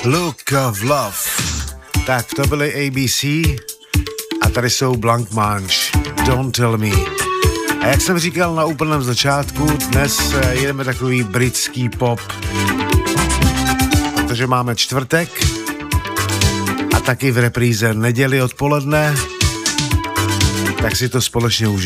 Look of Love. Tak to byly ABC a tady jsou Blancmange, Don't Tell Me. A jak jsem říkal na úplném začátku, dnes jedeme takový britský pop, protože máme čtvrtek a taky v repríze neděli odpoledne, tak si to společně užijeme.